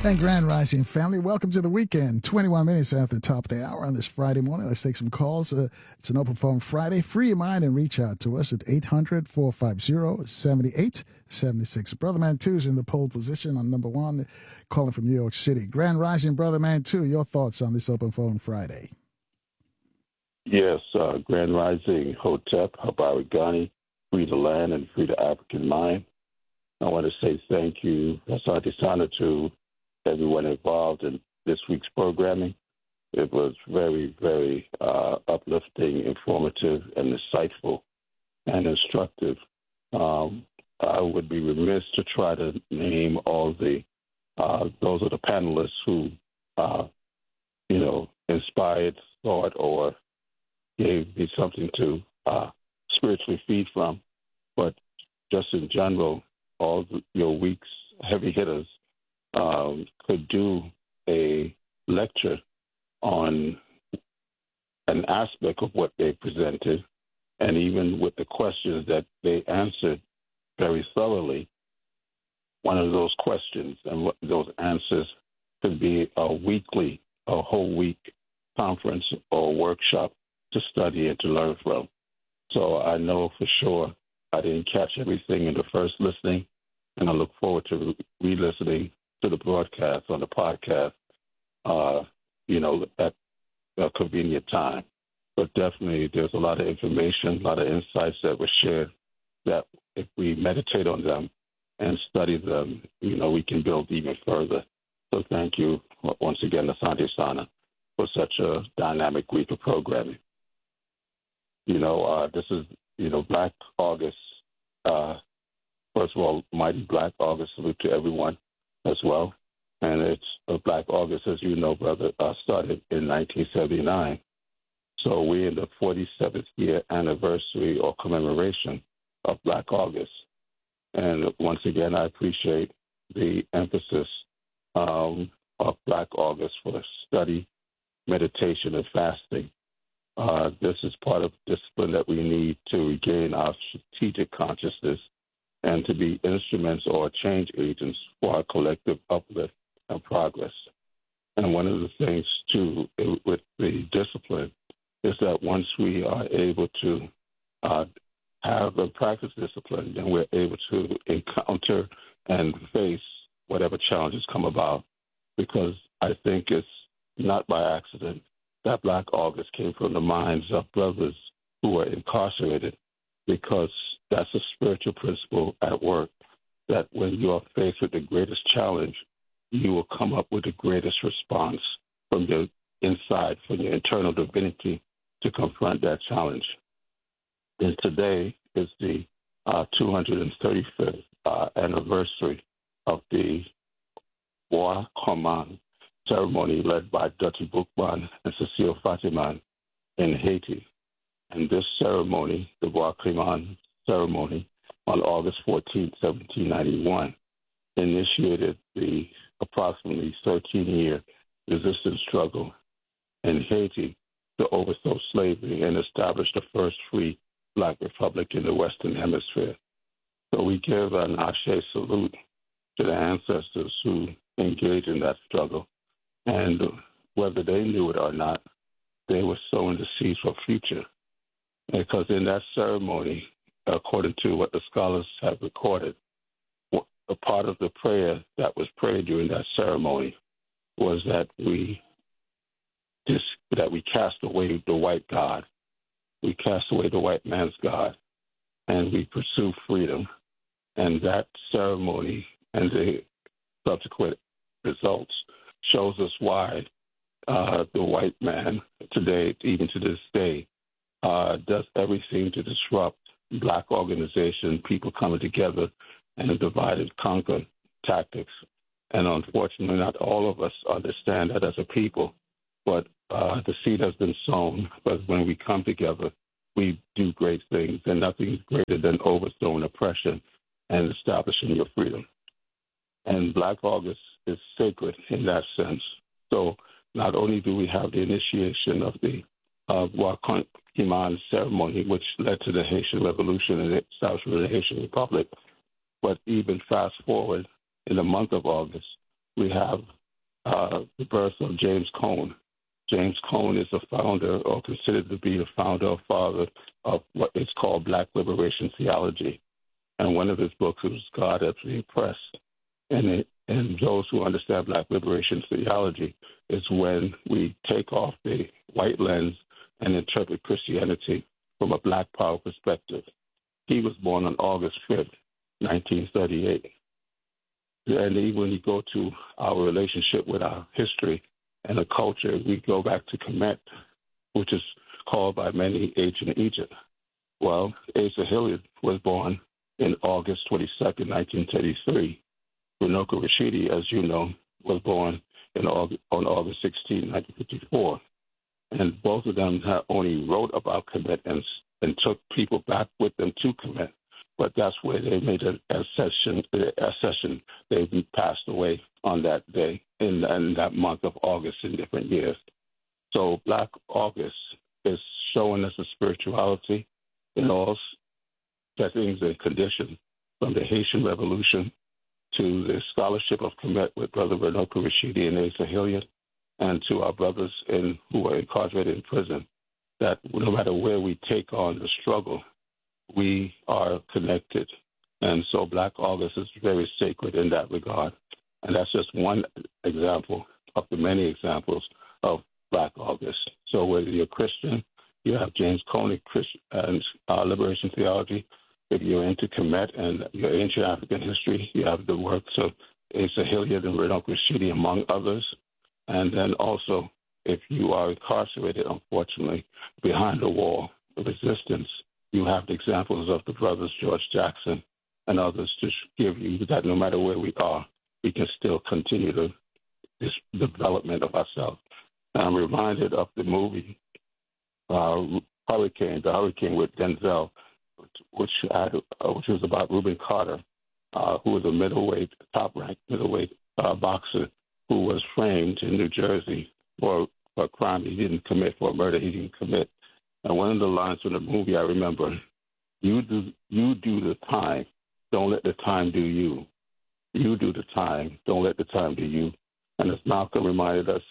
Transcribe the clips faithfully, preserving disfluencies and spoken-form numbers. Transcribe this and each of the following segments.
And Grand Rising family, welcome to the weekend. twenty-one minutes after the top of the hour on this Friday morning. Let's take some calls. Uh, it's an open phone Friday. Free your mind and reach out to us at eight hundred, four five zero, seven eight seven six. Brother Man two is in the pole position on number one, calling from New York City. Grand Rising, Brother Man two, your thoughts on this open phone Friday? Yes, uh, Grand Rising, Hotep, Habari Ghani, free the land and free the African mind. I want to say thank you, Asante Sana, to everyone involved in this week's programming. It was very, very uh, uplifting, informative, and insightful and instructive. Um, I would be remiss to try to name all the, uh, those are the panelists who, uh, you know, inspired thought or gave me something to uh, spiritually feed from. But just in general, all the, your week's heavy hitters Um, could do a lecture on an aspect of what they presented, and even with the questions that they answered very thoroughly, one of those questions and those answers could be a weekly, a whole week conference or workshop to study and to learn from. So I know for sure I didn't catch everything in the first listening, and I look forward to re-listening to the broadcast on the podcast, uh, you know, at a convenient time. But definitely there's a lot of information, a lot of insights that were shared that if we meditate on them and study them, you know, we can build even further. So thank you once again, Asante Sana, for such a dynamic week of programming. You know, uh, this is, you know, Black August. Uh, first of all, mighty Black August salute to everyone as well. And it's uh, Black August, as you know, brother, uh, started in nineteen seventy-nine. So we're in the forty-seventh year anniversary or commemoration of Black August. And once again, I appreciate the emphasis um, of Black August for study, meditation, and fasting. Uh, this is part of the discipline that we need to regain our strategic consciousness and to be instruments or change agents for our collective uplift and progress. And one of the things, too, with the discipline is that once we are able to uh, have and practice discipline, then we're able to encounter and face whatever challenges come about, because I think it's not by accident that Black August came from the minds of brothers who were incarcerated, because that's a spiritual principle at work, that when you are faced with the greatest challenge, you will come up with the greatest response from your inside, from your internal divinity to confront that challenge. And today is the uh, two hundred thirty-fifth uh, anniversary of the Bois Common ceremony led by Dutty Boukman and Cecile Fatiman in Haiti. And this ceremony, the Bois Common ceremony, on August fourteenth, seventeen ninety-one, initiated the approximately thirteen-year resistance struggle in Haiti to overthrow slavery and establish the first free Black republic in the Western Hemisphere. So we give an Ashe salute to the ancestors who engaged in that struggle. And whether they knew it or not, they were sowing the seeds for future. Because in that ceremony, according to what the scholars have recorded, a part of the prayer that was prayed during that ceremony was that we just, that we cast away the white God, we cast away the white man's God, and we pursue freedom. And that ceremony and the subsequent results shows us why uh, the white man today, even to this day, uh, does everything to disrupt Black organization, people coming together, and a divide and conquer tactics. And unfortunately, not all of us understand that as a people, but uh, the seed has been sown. But when we come together, we do great things, and nothing is greater than overthrowing oppression and establishing your freedom. And Black August is sacred in that sense. So not only do we have the initiation of the uh, Bois Common ceremony, which led to the Haitian Revolution and the establishment of the Haitian Republic, but even fast forward in the month of August, we have uh, the birth of James Cone. James Cone is the founder, or considered to be the founder or father of what is called Black liberation theology. And one of his books was God as the Oppressed. And, it, and those who understand Black liberation theology is when we take off the white lens and interpret Christianity from a Black power perspective. He was born on August fifth, nineteen thirty-eight. And even when you go to our relationship with our history and the culture, we go back to Kemet, which is called by many ancient Egypt. Well, Asa Hilliard was born in August twenty-second, nineteen thirty-three. Runoko Rashidi, as you know, was born in August, on August sixteenth, nineteen fifty-four. And both of them had only wrote about Kemet and, and took people back with them to Kemet. But that's where they made an accession. accession. They passed away on that day in, in that month of August in different years. So Black August is showing us a spirituality in all settings and conditions, from the Haitian Revolution to the scholarship of Kemet with Brother Runoko Rashidi and Asa Hilliard, and to our brothers in, who are incarcerated in prison, that no matter where we take on the struggle, we are connected. And so Black August is very sacred in that regard. And that's just one example of the many examples of Black August. So whether you're Christian, you have James Cone and uh, liberation theology. If you're into Kemet and your ancient African history, you have the works of Asa Hilliard and Runoko Rashidi, among others. And then also, if you are incarcerated, unfortunately, behind the wall, the resistance, you have the examples of the brothers George Jackson and others to give you that no matter where we are, we can still continue the, this development of ourselves. And I'm reminded of the movie uh, Hurricane, the Hurricane with Denzel, which had, uh, which was about Reuben Carter, uh, who was a middleweight, top-ranked middleweight uh, boxer who was framed in New Jersey for, for a crime he didn't commit, for a murder he didn't commit. And one of the lines from the movie I remember, you do, you do the time, don't let the time do you. You do the time, don't let the time do you. And as Malcolm reminded us,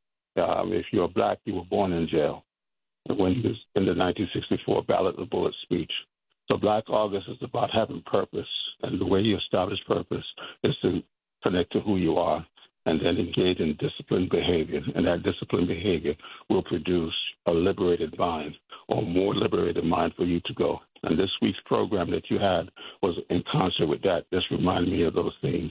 um, if you're Black, you were born in jail. When he was in the nineteen sixty-four Ballot of Bullet speech. So Black August is about having purpose, and the way you establish purpose is to connect to who you are and then engage in disciplined behavior, and that disciplined behavior will produce a liberated mind, or more liberated mind for you to go. And this week's program that you had was in concert with that. This reminded me of those things.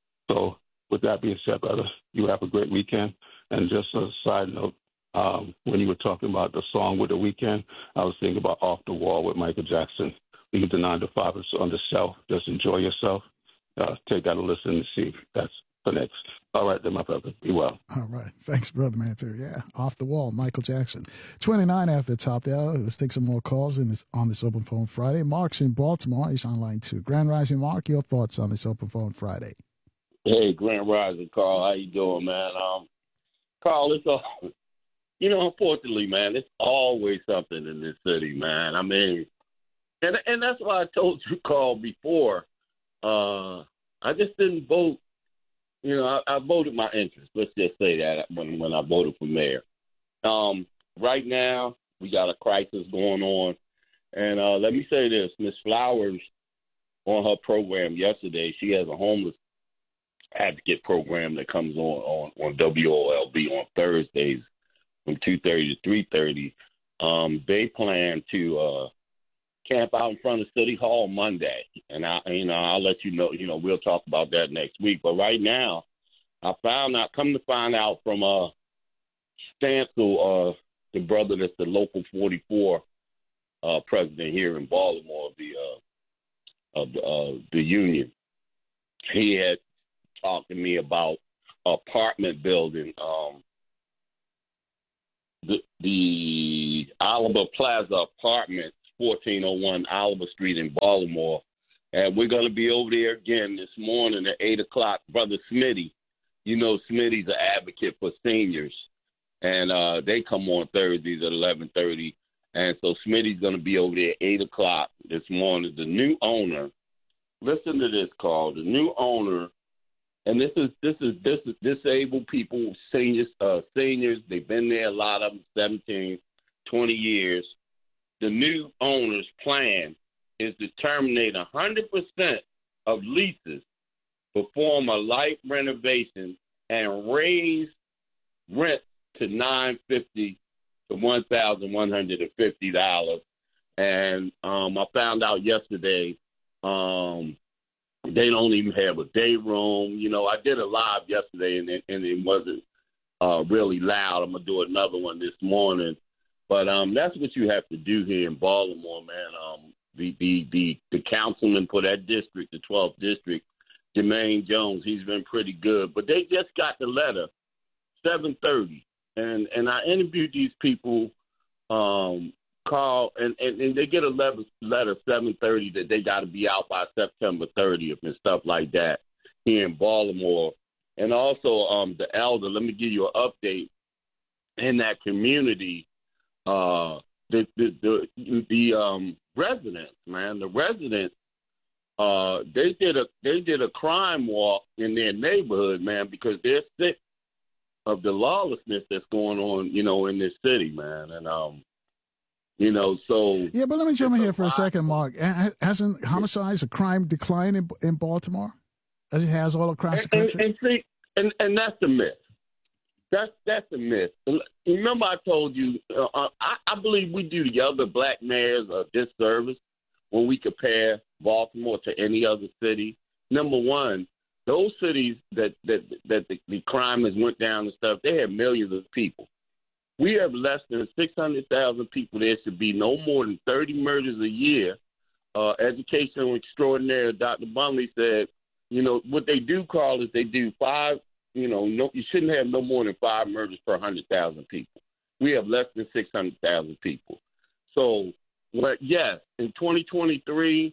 So with that being said, brother, you have a great weekend. And just as a side note, um, when you were talking about the song with the weekend, I was thinking about Off the Wall with Michael Jackson. Leave the nine to five on the shelf. Just enjoy yourself. Uh, take that a listen and see if that's the next. All right, then, my brother. Be well. All right. Thanks, Brother Mantu. Yeah, Off the Wall, Michael Jackson. twenty-nine after the top there. Let's take some more calls in this on this Open Phone Friday. Mark's in Baltimore. He's on line two. Grand Rising, Mark, your thoughts on this Open Phone Friday? Hey, Grand Rising, Carl. How you doing, man? Um, Carl, it's all, you know, unfortunately, man, it's always something in this city, man. I mean, and and that's why I told you, Carl, before. Uh, I just didn't vote. You know, I, I voted my interest. Let's just say that when when I voted for mayor. Um, right now, we got a crisis going on, and uh, let me say this: Miss Flowers, on her program yesterday, she has a homeless advocate program that comes on on, on W O L B on Thursdays from two thirty to three thirty. Um, they plan to uh, camp out in front of City Hall Monday, and I, you know, I'll let you know. You know, we'll talk about that next week. But right now, I found out, come to find out from uh, Stancil, uh, the brother that's the local forty-four uh, president here in Baltimore of the uh, of the, uh, the union. He had talked to me about apartment building, um, the the Oliver Plaza Apartments, fourteen oh one Oliver Street in Baltimore. And we're going to be over there again this morning at eight o'clock. Brother Smitty, you know Smitty's an advocate for seniors. And uh, they come on Thursdays at eleven thirty. And so Smitty's going to be over there at eight o'clock this morning. The new owner, listen to this, Carl. The new owner And this is this is this is disabled people, seniors, uh, seniors. They've been there, a lot of them, seventeen, twenty years. The new owner's plan is to terminate one hundred percent of leases, perform a light renovation, and raise rent to nine fifty to one thousand one hundred and fifty dollars. And um, I found out yesterday. Um, They don't even have a day room. You know, I did a live yesterday, and it, and it wasn't uh, really loud. I'm going to do another one this morning. But um, that's what you have to do here in Baltimore, man. Um, the, the, the, the councilman for that district, the twelfth district, Jermaine Jones, he's been pretty good. But they just got the letter, seven thirty. And, and I interviewed these people, um, call, and, and, and they get a letter, letter seven thirty that they got to be out by September thirtieth and stuff like that here in Baltimore. And also um, the elder, let me give you an update. In that community, uh, the the the, the um, residents, man, the residents, uh, they did a they did a crime walk in their neighborhood, man, because they're sick of the lawlessness that's going on, you know, in this city, man, and um. You know, so yeah, but let me jump in here for a second, Mark. Hasn't homicides or crime declined in, in Baltimore as it has all across and, the country? And, and see, and, and that's the myth. That's that's the myth. Remember, I told you, uh, I, I believe we do the other black mayors a disservice when we compare Baltimore to any other city. Number one, those cities that that that the, the crime has went down and stuff, they have millions of people. We have less than six hundred thousand people. There should be no more than thirty murders a year. Uh, educational extraordinaire Doctor Bunley said, you know, what they do, Carl, is they do five, you know, no, you shouldn't have no more than five murders per one hundred thousand people. We have less than six hundred thousand people. So, but yes, in twenty twenty-three,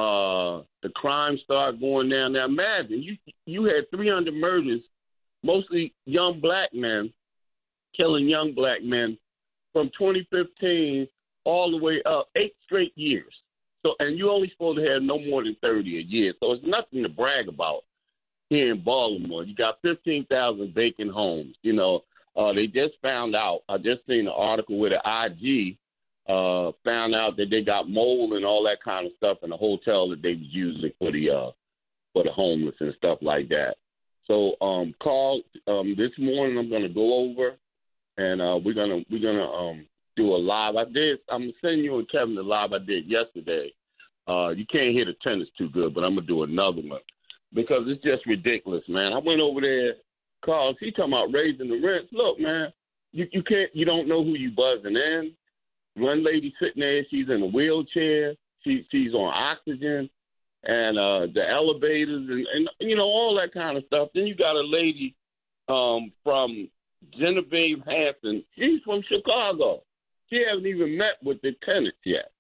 uh, the crime started going down. Now, imagine, you, you had three hundred murders, mostly young black men, killing young black men from twenty fifteen all the way up, eight straight years. So, and you're only supposed to have no more than thirty a year. So it's nothing to brag about here in Baltimore. You got fifteen thousand vacant homes. You know, uh, they just found out, I just seen an article where the I G uh, found out that they got mold and all that kind of stuff in the hotel that they was using for the, uh, for the homeless and stuff like that. So, um, Carl, um, this morning I'm going to go over and uh, we're gonna we're gonna um, do a live. I did. I'm sending you and Kevin the live I did yesterday. Uh, you can't hear the tennis too good, but I'm gonna do another one because it's just ridiculous, man. I went over there, Carl. He talking about raising the rents. Look, man, you you can't. You don't know who you buzzing in. One lady sitting there, she's in a wheelchair. She she's on oxygen, and uh, the elevators and, and you know all that kind of stuff. Then you got a lady um, from Genevieve Hanson, she's from Chicago. She hasn't even met with the tenants yet.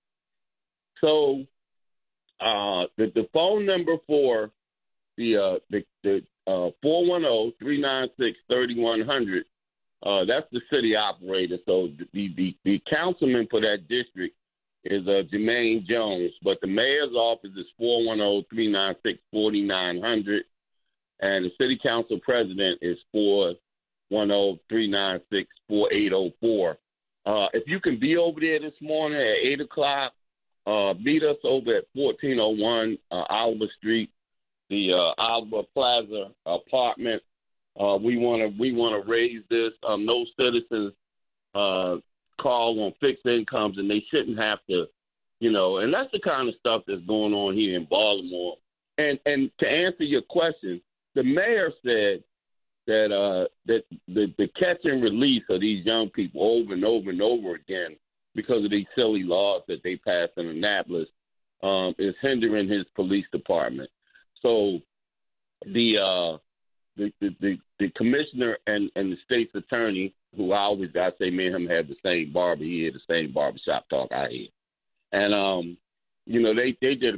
So uh, the, the phone number for the uh, the, the uh, four one zero, three nine six, three one zero zero, uh, that's the city operator. So the, the, the councilman for that district is uh, Jermaine Jones, but the mayor's office is four one zero, three nine six, four nine zero zero, and the city council president is four one zero, three nine six, four eight zero four. Uh, if you can be over there this morning at eight o'clock, uh, meet us over at fourteen oh one uh, Oliver Street, the uh, Oliver Plaza apartment. Uh, we want to we want to raise this. Um, no citizens uh, call on fixed incomes, and they shouldn't have to, you know. And that's the kind of stuff that's going on here in Baltimore. And and to answer your question, the mayor said that uh, that the, the catch and release of these young people over and over and over again because of these silly laws that they passed in Annapolis um, is hindering his police department. So the uh, the, the, the, the commissioner and, and the state's attorney, who I always got to say, me and him have the same barber, he had the same barbershop talk I had. And, um, you know, they, they did a